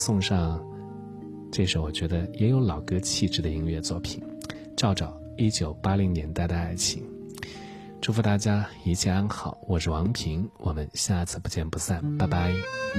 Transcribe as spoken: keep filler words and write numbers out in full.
送上这首我觉得也有老歌气质的音乐作品，赵赵一九八零年代的爱情。祝福大家一切安好，我是王平，我们下次不见不散，拜拜。